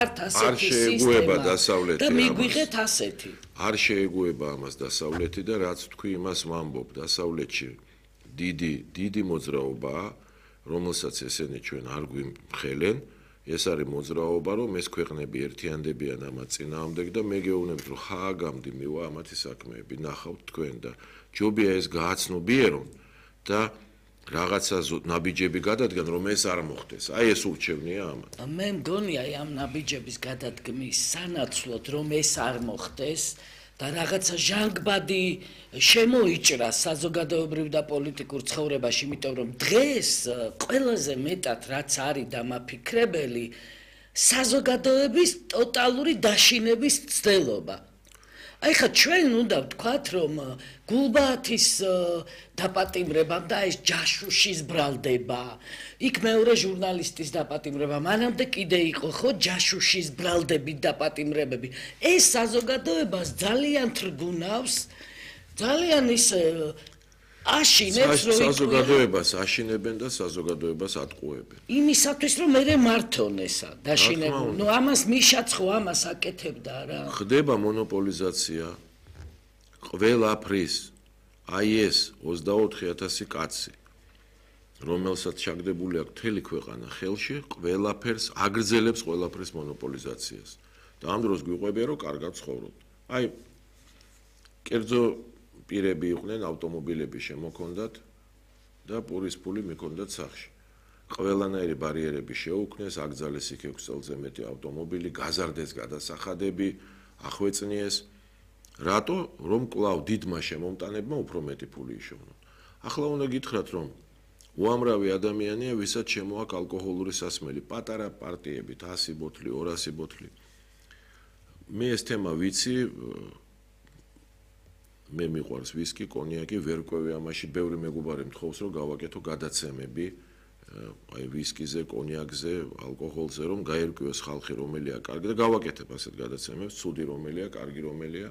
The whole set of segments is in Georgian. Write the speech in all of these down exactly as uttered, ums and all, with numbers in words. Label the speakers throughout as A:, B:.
A: არ შეეგუება დასავლეთი
B: და მიგვიღეთ ასეთი.
A: არ შეეგუება ამას დასავლეთი და რაც თქვი იმას ვამბობ, დასავლეთში დიდი დიდი მოძრაობაა, რომელსაც ესენი ჩვენ არ გვიმხელენ, ეს არის მოძრაობა, რომ ეს ქვეყნები ერთიანდებიან ამათ წინააღმდეგ და მე გეუბნებით, რომ ხააგამდე მივა ამათი საქმეები, ნახავთ თქვენ და ჯობია ეს გააცნობიერონ და რაღაცა ნაბიჯები გადადგან, რომ ეს არ მოხდეს. აი ეს ურჩევნია ამათ.
B: მე მგონია ამ ნაბიჯების გადადგმის სანაცვლოდ, რომ ეს არ მოხდეს და რაღაცა ჟანგბადი შემოიჭრა საზოგადოებრივ და პოლიტიკურ ცხოვრებაში, იმიტომ რომ დღეს ყველაზე მეტად რაც არის დამაფიქრებელი საზოგადოების ტოტალური დაშინების ცდელობა. აი ხა ჩვენ უნდა ვთქვათ, რომ გულბაათის დაპატიმრებამ და ეს ჯაშუშის ბრალდება, იქ მეორე ჟურნალისტის დაპატიმრება, მანამდე კიდე იყო ხო ჯაშუშის ბრალდები დაპატიმრებები. ეს საზოგადოებას ძალიან თრგუნავს, ძალიან ის აშინებს, რომ
A: საზოგადოებას აშინებენ და საზოგადოებას ატყუებენ.
B: იმისათვის რომ მე მართონ ესა დაშინებული. ნუ ამას მიშაც ხო ამას აკეთებდა რა.
A: ხდება მონოპოლიზაცია ყველაფრის. აი ეს ოცდაოთხი ათასი კაცი, რომელსაც ჩაგდებული აქვს მთელი ქვეყანა ხელში, ყველაფერს აგრძელებს ყველაფრის მონოპოლიზაციას. და ამ დროს გვიყვებია რომ კარგად ცხოვრობთ. აი კერძო პირები იყვნენ, ავტომობილები შემოქონდათ და პურის ფული მიქონდათ სახში. ყველანაირი ბარიერები შეუქმნეს, აკრძალეს იქ ექვს წელზე მეტი ავტომობილი, გაზარდეს გადასახადები, ახვეწნიეს. რატო? რომ კვლავ დიდმა შემომტანებმა უფრო მეტი ფული იშოვნონ. ახლა უნდა გითხრათ, რომ უამრავი ადამიანია, ვისაც შემოაქვს ალკოჰოლური სასმელი, პატარა პარტიებით, ასი ბოთლი, ორასი ბოთლი. მე ეს თემა ვიცი, მე მიყვარს ვისკი, კონიაკი, ვერ ყვევი ამაში, ბევრი მეგობარი მთხოვს, რომ გავაკეთო გადაცემები, აი ვისკიზე, კონიაკზე, ალკოჰოლზე, რომ გაერკვიოს ხალხი რომელია კარგი და გავაკეთებ ასეთ გადაცემებს, ცუდი რომელია, კარგი რომელია.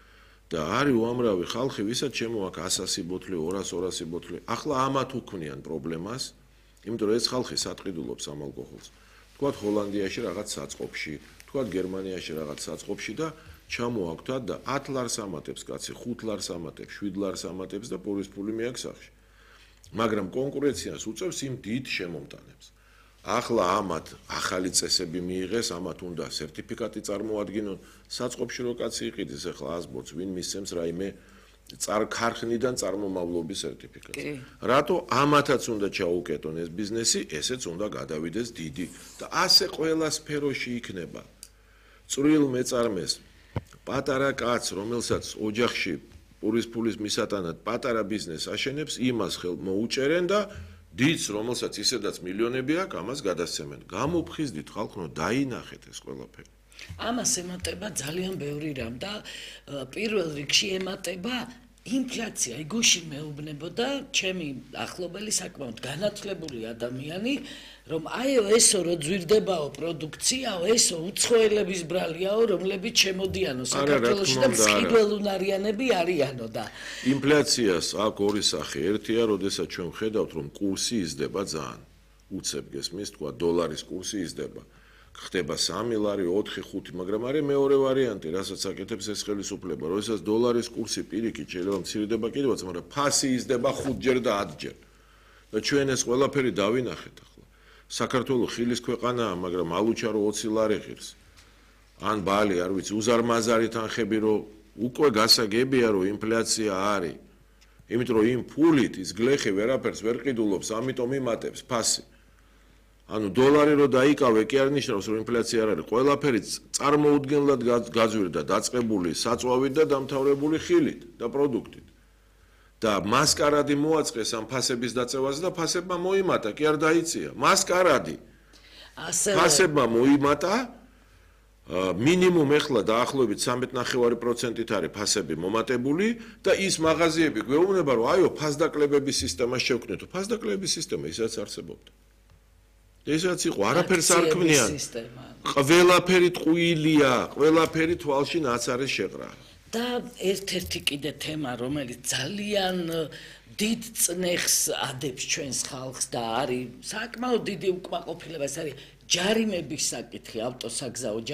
A: და არის უამრავი ხალხი, ვისაც შემოაქვს ასი ბოთლი, ორასი ორასი ბოთლი. ახლა ამათ უქმნიან პრობლემას, იმიტომ რომ ეს ხალხი სატყიდულობს ამ ალკოჰოლს. თქვათ ჰოლანდიაში რაღაც საწყობში, თქვათ გერმანიაში რაღაც საწყობში და ჩამოაქვთ და ათ ლარს ამატებს კაცი, ხუთ ლარს ამატებს, შვიდ ლარს ამატებს და პურის ფული მიაქვს სახში. მაგრამ კონკურენციას უწევს იმ დიდ შემომტანებს. ახლა ამათ ახალი წესები მიიღეს, ამათ უნდა სერტიფიკატი წარმოადგინონ, საწყობში რო კაცი იყიდეს ახლა აზბოც, ვინ მისცემს რაიმე ქარხნიდან წარმომავლობის სერტიფიკატს. რატო ამათაც უნდა ჩაუკეტონ ეს ბიზნესი, ესეც უნდა გადავიდეს დიდი და ასე ყველა სფეროში იქნება. წვრილ მეწარმეს პატარა კაც, რომელსაც ოჯახში პურის ფულის მისატანად პატარა ბიზნესს აშენებს, იმას ხელ მოუჭერენ და დიდს, რომელსაც ისედაც მილიონები აქვს, ამას გადასცემენ. გამოფხიზდით ხალხო, დაინახეთ ეს ყველაფერი.
B: ამას ემატება ძალიან ბევრი რამ და პირველ რიგში ემატება ინფლაცია. იგუში მეუბნებოდა ჩემი ახლობელი საკმაოდ განათლებული ადამიანი, რომ აიო ესო რო ძვირდებაო პროდუქციაო, ესო უცხოელების ბრალიაო, რომლებიც შემოდიანო საქართველოში და მსხიბველუნარიანები არიანო და
A: ინფლაციას აქვს ორი სახე. ერთია, როდესაც ჩვენ ვხედავთ, რომ კურსი იზრდება ძალიან. უცებ გესმის, თქვა დოლარის კურსი იზრდება. ხდება სამი ლარი, ოთხი, ხუთი, მაგრამ არის მეორე ვარიანტი, რასაც აკეთებს ეს ხელისუფლება, როდესაც დოლარის კურსი პირიქით შეიძლება მცირდება კიდევაც, მაგრამ ფასი იზრდება ხუთჯერ და ათჯერ. და ჩვენ ეს ყველაფერი დავინახეთ ახლა. საქართველოს ხილის ქვეყანაა, მაგრამ ალუჩარო ოცი ლარი ღირს. ან ბალი, არ ვიცი, უზარმაზარი თანხები, რომ უკვე გასაგებია, რომ ინფლაცია არის. იმიტომ რომ იმ ფულით ის გლეხი ვერაფერს ვერ ყიდულობს, ამიტომ იმატებს ფასი. ანუ დოლარი რო დაიკავე, კი არ ნიშნავს, რომ ინფლაცია არ არის. ყველაფერი წარმოუდგენლად გაძვირდა, დაწყებული საწვავით და დამთავრებული ხილით და პროდუქტით. და მასკარადი მოაწყეს ამ ფასების დაწევას და ფასებმა მოიმატა, კი არ დაიწია. მასკარადი. ფასებმა მოიმატა, მინიმუმ ეხლა დაახლოებით სამი ნახევარი პროცენტით არის ფასები მომატებული და ის მაღაზიები გვეუბნება, რომ აიო, ფასდაკლებების სისტემა შევქმნითო. ფასდაკლებების სისტემა ისაც არსებობდა. ესაც იყო, არაფერს არ ქმნიან. ყველაფერი ტყუილია, ყველაფერი თვალში ნაცარი შეღრა.
B: და ერთ-ერთი კიდე თემა, რომელიც ძალიან დიდ წნეხს ადებს ჩვენს ხალხს და არის საკმაოდ დიდი უკმაყოფილება, ეს არის ჯარიმების საკითხი, ავტოსაგზაო